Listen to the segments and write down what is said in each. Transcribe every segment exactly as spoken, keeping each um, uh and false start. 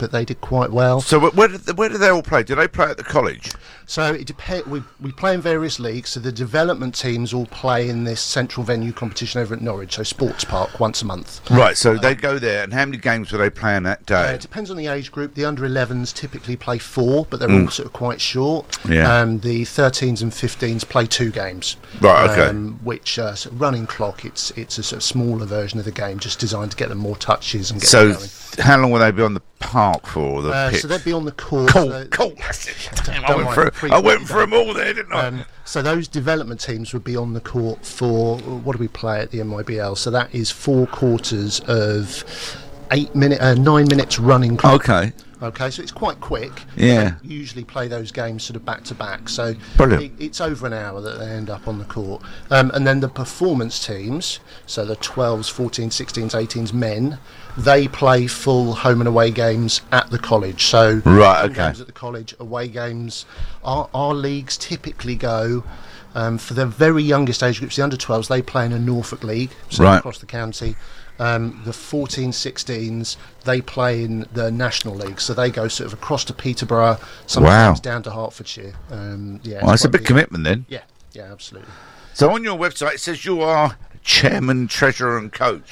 but they did quite well. So wh- where did, where do they all play? Do they play at the college? So it depends. We we play in various leagues. So the development teams all play in this central venue competition over at Norwich, so Sports Park, once a month. Right. So they go there, and how many games were they playing that day? Uh, it depends on the age group. The under elevens typically play four, but they're Mm. all sort of quite short. Yeah. Um, the thirteens and fifteens play two games. Right, okay. Um, which uh, sort of running clock. It's it's a sort of smaller version of the game, just designed to get them more touches and get So them going. how long will they be on the park for? The Uh, pitch? so they'd be on the court. Cool, so- cool. That's it. Damn, I Don't went, worry, through, free- I went through them all there, didn't I? Um, so those development teams would be on the court for, what do we play at the N Y B L? So that is four quarters of eight minute, uh, nine minutes running clock. Okay. Okay, so it's quite quick. Yeah. They usually play those games sort of back to back. So Brilliant. it, it's over an hour that they end up on the court. Um, and then the performance teams, so the twelves, fourteens, sixteens, eighteens men, they play full home and away games at the college. So Right, home okay. games at the college, away games. Our, our leagues typically go um, for the very youngest age groups, the under twelves, they play in a Norfolk league, so Right. across the county. Um, the fourteen sixteens, they play in the National League, so they go sort of across to Peterborough, sometimes Wow. down to Hertfordshire. Um, yeah, Well, that's a quite big commitment then. Yeah, yeah, absolutely. So on your website it says you are chairman, treasurer, and coach.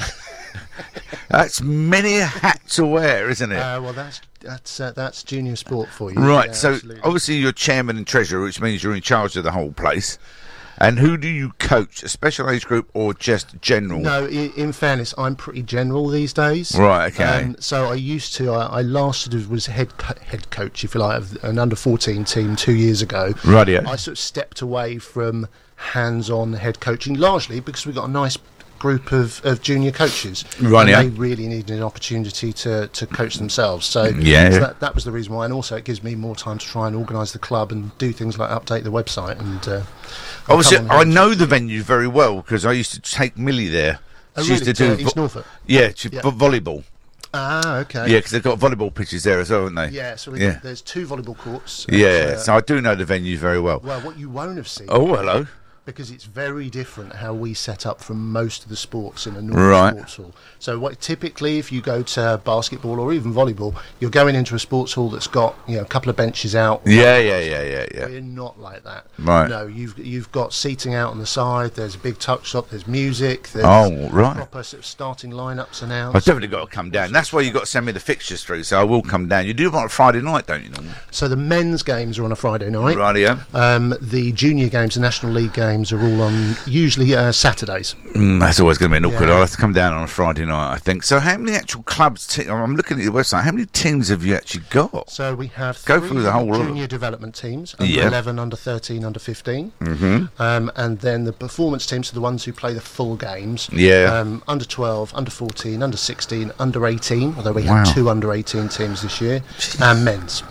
That's many a hat to wear, isn't it? Uh, well, that's that's uh, that's junior sport for you. right. Yeah, so absolutely. obviously you're chairman and treasurer, which means you're in charge of the whole place. And who do you coach? A special age group or just general? No, in, in fairness, I'm pretty general these days. Right, okay. Um, so I used to, I, I last sort of was head co- head coach, if you like, of an under fourteen team two years ago. Right, yeah. I sort of stepped away from hands-on head coaching, largely because we got a nice group of, of junior coaches. Right, and yeah. they really needed an opportunity to, to coach themselves. So, Yeah, so yeah. that, that was the reason why. And also it gives me more time to try and organise the club and do things like update the website. And uh, I'll Obviously, come on I here. know the venue very well because I used to take Millie there. Oh, She used really? to do To East vo- Norfolk? Yeah, she, Yeah. vo- volleyball. Ah, okay. Yeah, because they've got volleyball pitches there as well, haven't they? Yeah, so we Yeah. there's two volleyball courts. Yeah, Uh, so I do know the venue very well. well, what you won't have seen, Oh, hello. because it's very different how we set up from most of the sports in a normal Right. sports hall. So what, typically, if you go to basketball or even volleyball, you're going into a sports hall that's got, you know, a couple of benches out. Yeah, yeah, yeah, yeah, yeah. We're not like that. Right. No, you've you've got seating out on the side. There's a big tuck shop. There's music. There's Oh, right. proper sort of starting lineups I've announced. definitely got to come down. That's why you've got to send me the fixtures through, so I will come down. You do it on a Friday night, don't you, normally? So the men's games are on a Friday night. Rightio. Um, the junior games, the National League games, are all on usually uh, Saturdays. Mm, that's always going to be an awkward. Yeah. I'll have to come down on a Friday night, I think. So how many actual clubs... Te- I'm looking at your website. How many teams have you actually got? So we have Go three through the whole lot of- junior development teams, under Yeah. eleven, under thirteen, under fifteen. Mm-hmm. Um, and then the performance teams are the ones who play the full games. Yeah. Um, under twelve, under fourteen, under sixteen, under eighteen, although we Wow. had two under eighteen teams this year, and men's.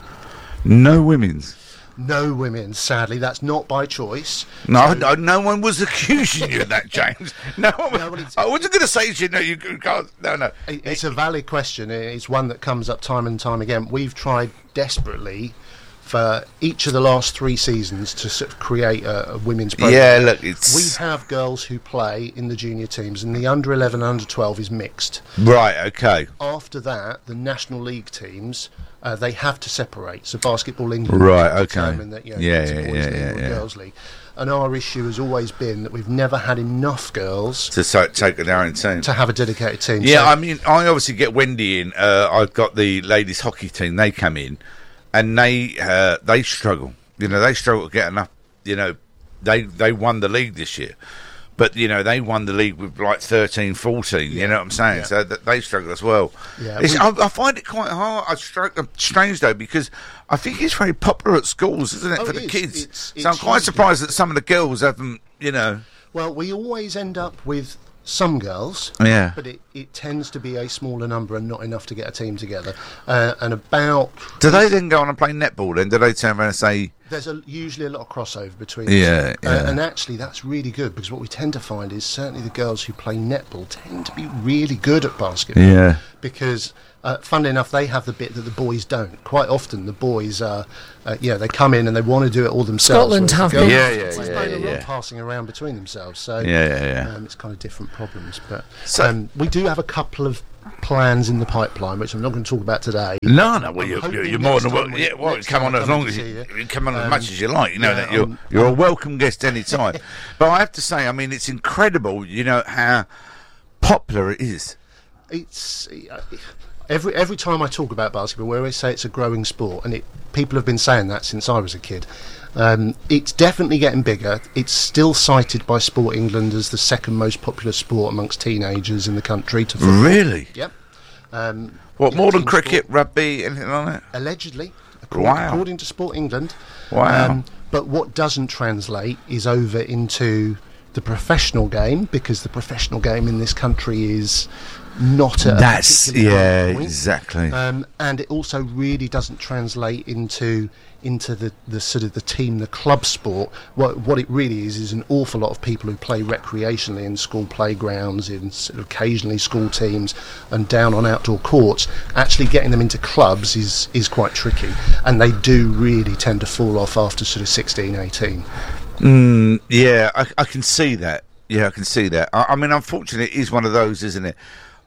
No women's. No women, sadly. That's not by choice. No, So- no, no one was accusing you of that, James. No, one No, well, was, it's- I wasn't going to say to you, no, you can't. No, no. It- It's a valid question. It's one that comes up time and time again. We've tried desperately for each of the last three seasons to sort of create a, a women's program. Yeah, look, it's We have girls who play in the junior teams, and the under eleven and under twelve is mixed. right. Okay. After that, the National League teams, uh, they have to separate. So Basketball England Right, will okay. determine that, you know, Yeah, it's a yeah, boys' yeah, league yeah, or a yeah. girls' league. And our issue has always been that we've never had enough girls To so, take it down in team. to have a dedicated team. Yeah, So- I mean, I obviously get Wendy in. Uh, I've got the ladies hockey team. They come in, and they uh, they struggle. You know, they struggle to get enough. You know, they they won the league this year, but you know they won the league with like thirteen, fourteen. You know what I'm saying? Yeah. So that they struggle as well. Yeah, It's, we- I, I find it quite hard. I str- strange though because I think it's very popular at schools, isn't it, Oh, for it the is. kids? It's- so I'm it's quite hugely surprised that some of the girls haven't. You know. Well, we always end up with some girls, Yeah. but it, it tends to be a smaller number and not enough to get a team together. Uh, and about Do they then go on and play netball? Then do they turn around and say? there's a, usually a lot of crossover between Yeah, us. yeah. Uh, and actually that's really good because what we tend to find is certainly the girls who play netball tend to be really good at basketball. Yeah. Because uh, funnily enough, they have the bit that the boys don't. Quite often, the boys, uh, uh, you know, they come in and they want to do it all themselves. Scotland whereas the have girls- been- Yeah, yeah, There's yeah, no yeah, real yeah. passing around between themselves. So Yeah, yeah, yeah. Um, it's kind of different problems. But So- um, we do have a couple of plans in the pipeline, which I'm not going to talk about today. No, no, well, I'm you're, hoping you're, you're more next than time welcome. we- Yeah, well, next come time on I as come long to as see you, you. you come on as Um, much as you like. You know yeah, that you're I'm- you're a welcome guest any time. But I have to say, I mean, it's incredible. You know how popular it is. It's uh, every every time I talk about basketball, we always say it's a growing sport, and it people have been saying that since I was a kid. Um, it's definitely getting bigger. It's still cited by Sport England as the second most popular sport amongst teenagers in the country. To football. Really? Yep. Um, What yeah, more than team cricket, sport. rugby, anything like that? Allegedly, according, Wow. according to Sport England. Wow. But what doesn't translate is over into the professional game, because the professional game in this country is not at That's a particularly yeah, high point. exactly. Um, and it also really doesn't translate into into the, the sort of the team, the club sport. What what it really is is an awful lot of people who play recreationally in school playgrounds, in sort of occasionally school teams, and down on outdoor courts. Actually getting them into clubs is is quite tricky, and they do really tend to fall off after sort of sixteen, eighteen. Mm, yeah, I, I can see that. Yeah, I can see that. I, I mean, unfortunately, it is one of those, isn't it?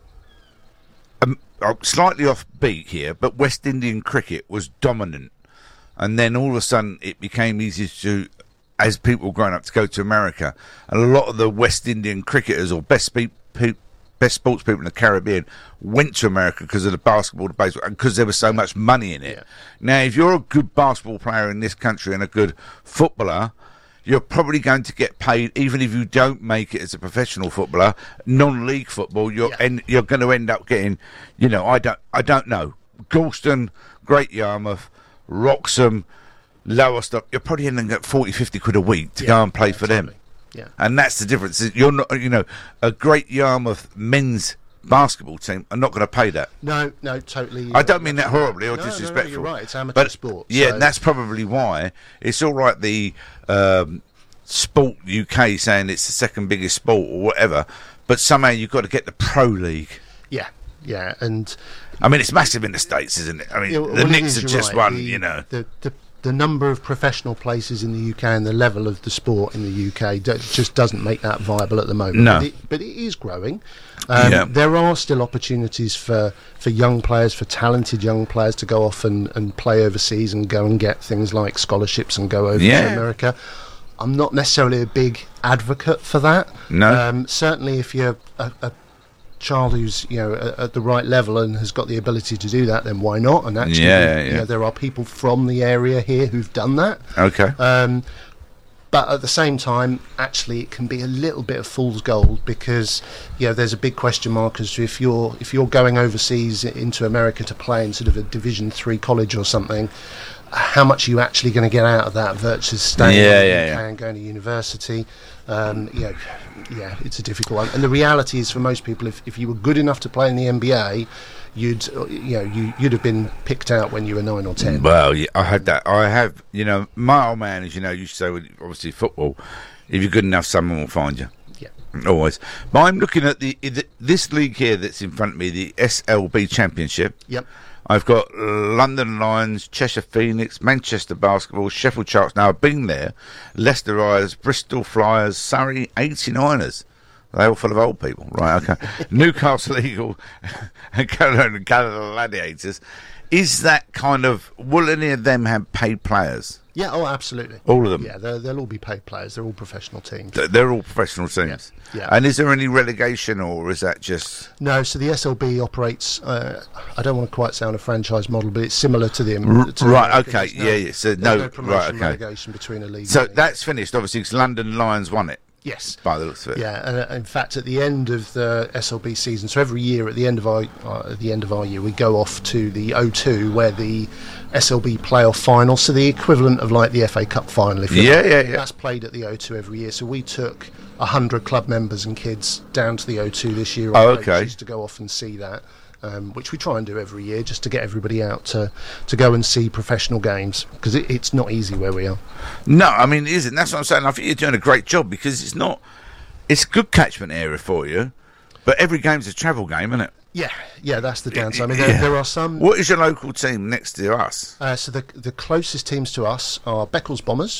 Um, uh, slightly off beat here, but West Indian cricket was dominant, and then all of a sudden it became easier to, as people were growing up, to go to America, and a lot of the West Indian cricketers or best pe- pe- best sports people in the Caribbean went to America because of the basketball, the baseball, and because there was so much money in it. Yeah. Now, if you're a good basketball player in this country and a good footballer, you're probably going to get paid, even if you don't make it as a professional footballer, non-league football. You're Yeah. en- you're going to end up getting, you know, I don't I don't know, Galston, Great Yarmouth, Wroxham, Lowestoft. You're probably ending up forty, fifty quid a week to Yeah, go and play yeah, for them, totally. Yeah. and that's the difference. You're not, you know, a Great Yarmouth men's basketball team are not going to pay that. No, no, totally. I don't mean that horribly or No, no, no, disrespectful. you're right. It's amateur but sport. Yeah, so- and that's probably why it's all right. The um, Sport U K saying it's the second biggest sport or whatever, but somehow you've got to get the pro league. yeah, yeah, and I mean, it's massive in the States, isn't it? I mean, Yeah, well, the it Knicks is, have you're just right. won. The, You know, the, the the number of professional places in the U K and the level of the sport in the U K do, just doesn't make that viable at the moment. No. But it, but it is growing. Um, Yeah. There are still opportunities for, for young players, for talented young players to go off and, and play overseas and go and get things like scholarships and go over Yeah. to America. I'm not necessarily a big advocate for that. No. Um, certainly if you're a, a child who's, you know, at, at the right level and has got the ability to do that, then why not? And actually, Yeah, you yeah. know, there are people from the area here who've done that. okay. Um, but at the same time, actually, it can be a little bit of fool's gold, because you know there's a big question mark as to if you're if you're going overseas into America to play in sort of a Division Three college or something, how much are you actually going to get out of that versus staying Yeah, in the yeah, U K yeah. and going to university. Um, you know, yeah, it's a difficult one. And the reality is, for most people, if, if you were good enough to play in the N B A, you'd uh, you know you, you'd have been picked out when you were nine or ten. Well, yeah, I had that. I have, you know, my old man, as you know, used to say, with obviously football, if you're good enough, someone will find you. Yeah. Always. But I'm looking at the, the this league here that's in front of me, the S L B Championship. Yep. I've got London Lions, Cheshire Phoenix, Manchester Basketball, Sheffield Sharks. Now, I've been there. Leicester Riders, Bristol Flyers, Surrey eighty-niners. They're all full of old people. Right, okay. Newcastle Eagle and Carolina Gladiators. Is that kind of... Will any of them have paid players? Yeah, oh, absolutely. All of them? Yeah, they'll, they'll all be paid players. They're all professional teams. Th- They're all professional teams. Yeah, yeah. And is there any relegation, or is that just... No, so the S L B operates, uh, I don't want to quite sound a franchise model, but it's similar to the... R- to the right, American. okay, There's no- yeah, yeah, so there's no- no promotion right, okay. relegation between a league So and a league. that's finished, obviously, because London Lions won it, Yes. by the looks of it. Yeah, and uh, in fact, at the end of the S L B season, so every year at the end of our uh, at the end of our year, we go off to the O two, where the S L B playoff final, so the equivalent of like the F A Cup final, if you Yeah, like. yeah, yeah. That's played at the O two every year. So we took a hundred club members and kids down to the O two this year. Oh, on okay. coaches to go off and see that. Um, which we try and do every year, just to get everybody out to, to go and see professional games, because it, it's not easy where we are. No, I mean, it isn't. That's what I'm saying. I think you're doing a great job, because it's not... It's a good catchment area for you, but every game's a travel game, isn't it? Yeah, yeah, that's the downside. I mean, there, Yeah. there are some... What is your local team next to us? Uh, so the the closest teams to us are Beccles Bombers,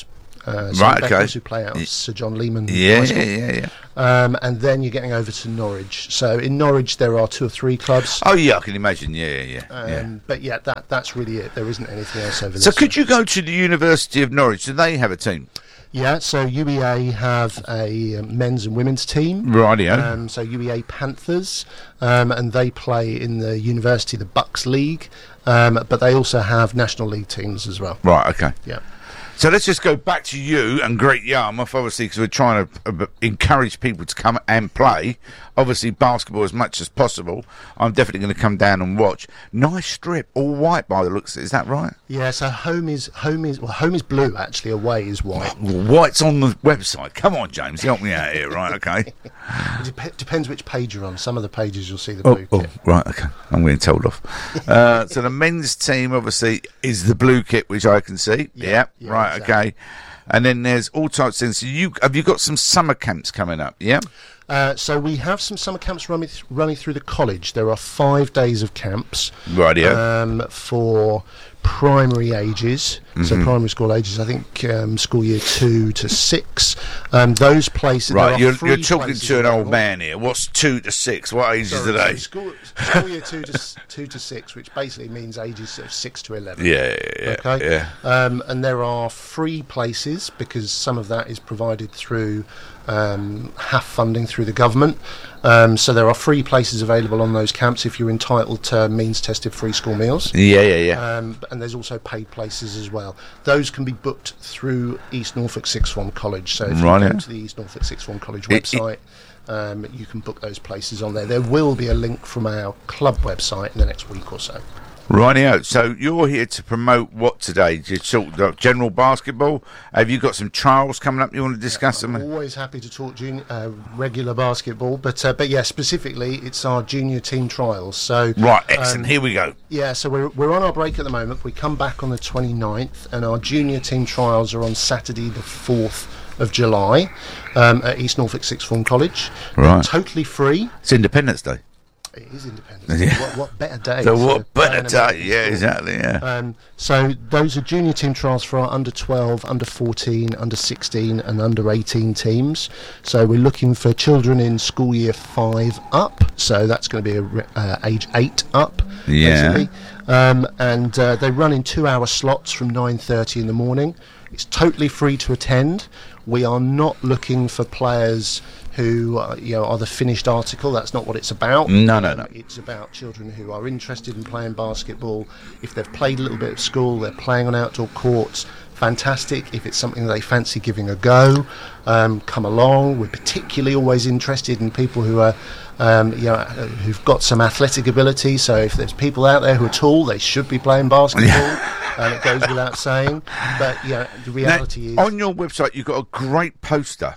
Uh, Right, Beckham's okay. who play out of Sir John Lehman Yeah, High yeah, School. yeah, yeah. Um, and then you're getting over to Norwich. So in Norwich there are two or three clubs. Oh, yeah, I can imagine. Yeah, yeah, yeah. Um, yeah. But yeah, that that's really it. There isn't anything else over there. So could you go to the University of Norwich? Do they have a team? Yeah, so U E A have a um, men's and women's team. Rightio. Um, so U E A Panthers, um, and they play in the university, the Bucks League, um, but they also have National League teams as well. Right, okay. Yeah. So let's just go back to you and Great Yarmouth, obviously, because we're trying to uh, encourage people to come and play. Obviously, basketball as much as possible. I'm definitely going to come down and watch. Nice strip, all white by the looks of it. Is that right? Yeah, so home is home is well, home is blue actually. Away is white. White's on the website. Come on, James, help me out here, right? Okay. It dep- depends which page you're on. Some of the pages you'll see the Oh, blue oh kit. right, okay. I'm getting told off. Uh, so the men's team, obviously, is the blue kit, which I can see. Yeah, Yeah, yeah, right, exactly. okay. And then there's all types of things. So you have you got some summer camps coming up? Yeah. Uh, so we have some summer camps running th- running through the college. There are five days of camps. Rightio. Um, for primary ages, so Mm-hmm. primary school ages. I think um, school year two to six. Um, those places. there Right, are you're, free you're talking places to an old available. man here. What's two to six? What ages Sorry, are they? so School, school year two to s- two to six, which basically means ages of six to eleven. Yeah, yeah, Okay. yeah. Um, and there are free places because some of that is provided through um, H A F funding through the government. Um, so there are free places available on those camps if you're entitled to means-tested free school meals. Yeah, yeah, yeah. Um, and there's also paid places as well. Those can be booked through East Norfolk Sixth Form College. So if Right, you yeah. go to the East Norfolk Sixth Form College It- it- website, um, you can book those places on there. There will be a link from our club website in the next week or so. Rightio. So you're here to promote what today? Just sort of general basketball. Have you got some trials coming up you want to discuss I'm them? always happy to talk junior, uh, regular basketball, but uh, but yeah, specifically it's our junior team trials. So Right, excellent. um, Here we go. yeah, so we're we're on our break at the moment. We come back on the twenty-ninth, and our junior team trials are on Saturday the fourth of July um, at East Norfolk Sixth Form College. They're Right. totally free. It's Independence Day. It is Independence Day. Yeah. What, what better day? So to what play better an day? American Yeah, sport? exactly. Yeah. Um, so those are junior team trials for our under twelve, under fourteen, under sixteen and under eighteen teams. So we're looking for children in school year five up. So that's going to be a, re- uh, age eight up, Yeah. basically. Um, and uh, they run in two-hour slots from nine thirty in the morning. It's totally free to attend. We are not looking for players who uh, you know are the finished article. That's not what it's about. No, no, no. It's about children who are interested in playing basketball. If they've played a little bit of school, they're playing on outdoor courts. Fantastic. If it's something they fancy giving a go, um, come along. We're particularly always interested in people who are, um, you know, uh, who've got some athletic ability. So if there's people out there who are tall, they should be playing basketball. And it goes without saying. But yeah, the Now, reality is on your website, you've got a great poster.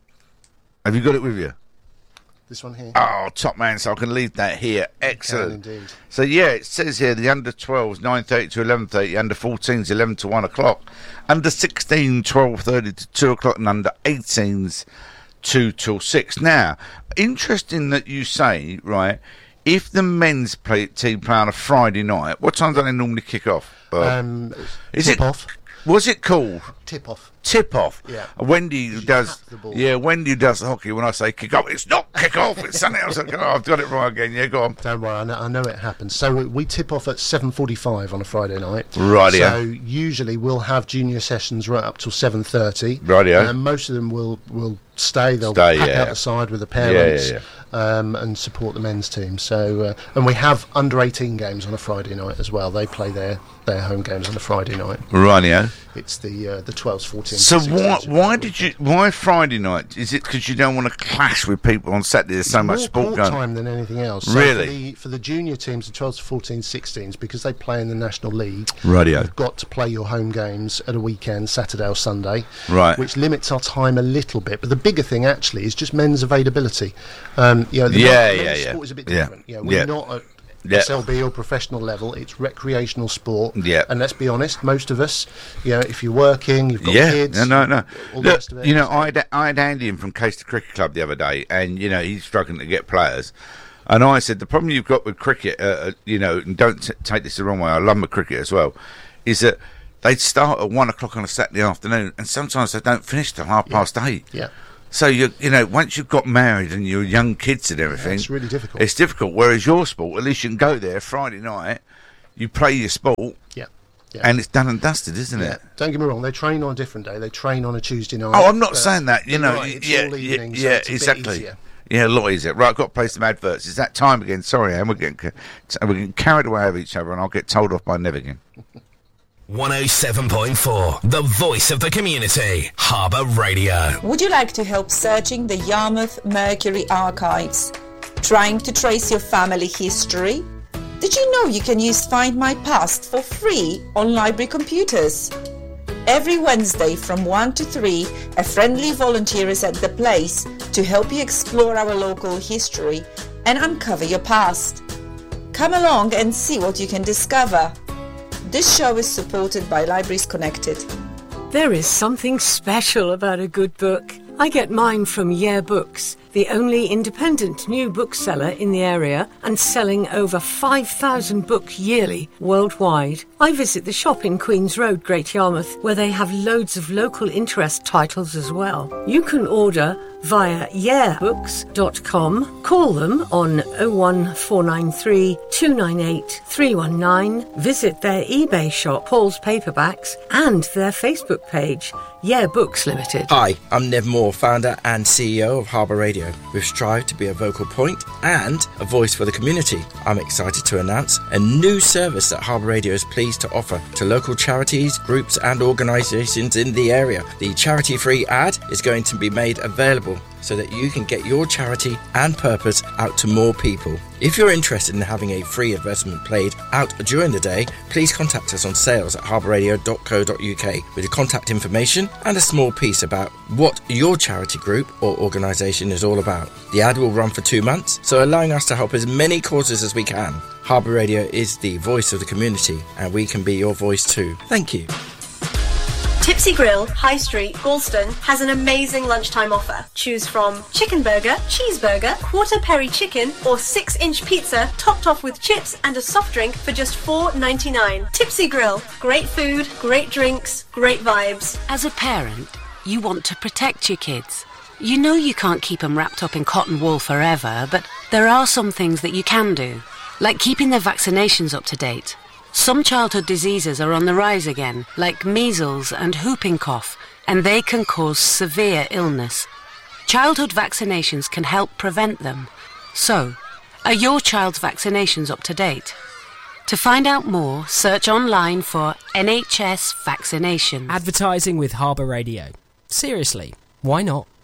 Have you got it with you? this one here. Oh, top man! So I can leave that here. Excellent. indeed. So yeah, it says here the under twelves nine thirty to eleven thirty, under fourteens eleven to one o'clock, under sixteen twelve thirty to two o'clock, and under eighteens two till six. Now, interesting that you say right. If the men's play, team play on a Friday night, what time do they normally kick off? Bob? Um, Is tip it- off. Was it called Tip off. tip off? Yeah. Wendy You does. tap the ball. Yeah, Wendy does the hockey. When I say kick off, it's not kick off. It's something else. Oh, I've got it right again. Yeah, go on. Don't worry, I know, I know it happens. So we, we tip off at seven forty-five on a Friday night. Rightio. So usually we'll have junior sessions right up till seven thirty. Rightio. And most of them will will stay. They'll Stay, pack yeah. out the side with the parents yeah, Um, and support the men's team. So uh, and we have under eighteen games on a Friday night as well. They play their, their home games on a Friday night. Rightio. It's the uh, the twelves, fourteens. So and why sixteens why over did the you why Friday night? Is it because you don't want to clash with people on Saturday? There's so much more sport court going. time than anything else. So Really? For the, for the junior teams, the twelves, fourteens, sixteens, because they play in the National League, Rightio. you've got to play your home games at a weekend, Saturday or Sunday, Right. which limits our time a little bit. But the bigger thing actually is just men's availability. Um, you know, the Yeah, men's yeah, yeah. sport is a bit Yeah. different. You know, we're Yeah. not at Yeah. S L B or professional level. It's recreational sport. Yeah. And let's be honest, most of us, you know, if you're working, you've got Yeah, kids, no, no, no. all the Look, rest of it. you know, I had, I had Andy in from Caister Cricket Club the other day, and you know he's struggling to get players. And I said the problem you've got with cricket, uh, uh, you know, and don't t- take this the wrong way. I love my cricket as well. Is that they'd start at one o'clock on a Saturday afternoon, and sometimes they don't finish till half Yeah. past eight. Yeah. So you you know, once you've got married and you're young kids and everything, It's really difficult. It's difficult. Whereas your sport, at least you can go there Friday night, you play your sport, Yeah. Yeah. and it's done and dusted, isn't Yeah. it? Don't get me wrong, they train on a different day. They train on a Tuesday night. Oh, I'm not but saying that. You you're know, right, it's yeah, all yeah, evening, so yeah, it's a bit exactly. easier. Yeah, a lot easier. Right, I've got to play some adverts. It's that time again. Sorry, Anne, we're getting ca- we're getting carried away with each other, and I'll get told off by Nev again. one oh seven point four, the voice of the community, Harbour Radio. Would you like to help searching the Yarmouth Mercury archives? Trying to trace your family history? Did you know you can use Find My Past for free on library computers? Every Wednesday from one to three, a friendly volunteer is at the place to help you explore our local history and uncover your past. Come along and see what you can discover. This show is supported by Libraries Connected. There is something special about a good book. I get mine from Yeah Books, the only independent new bookseller in the area and selling over five thousand books yearly worldwide. I visit the shop in Queen's Road, Great Yarmouth, where they have loads of local interest titles as well. You can order via yeah books dot com. Call them on oh one four nine three, two nine eight, three one nine. Visit their eBay shop, Paul's Paperbacks, and their Facebook page, Yeah Books Limited. Hi, I'm Nev Moore, founder and C E O of Harbour Radio. We've strived to be a vocal point and a voice for the community. I'm excited to announce a new service that Harbour Radio is pleased to offer to local charities, groups and organisations in the area. The charity-free ad is going to be made available so that you can get your charity and purpose out to more people. If you're interested in having a free advertisement played out during the day, please contact us on sales at harbour radio dot co dot uk with your contact information and a small piece about what your charity group or organisation is all about. The ad will run for two months, so allowing us to help as many causes as we can. Harbour Radio is the voice of the community, and we can be your voice too. Thank you. Tipsy Grill, High Street, Galston has an amazing lunchtime offer. Choose from chicken burger, cheeseburger, quarter peri chicken or six inch pizza topped off with chips and a soft drink for just four ninety-nine. Tipsy Grill, great food, great drinks, great vibes. As a parent, you want to protect your kids. You know you can't keep them wrapped up in cotton wool forever, but there are some things that you can do, like keeping their vaccinations up to date. Some childhood diseases are on the rise again, like measles and whooping cough, and they can cause severe illness. Childhood vaccinations can help prevent them. So, are your child's vaccinations up to date? To find out more, search online for N H S vaccinations. Advertising with Harbour Radio. Seriously, why not?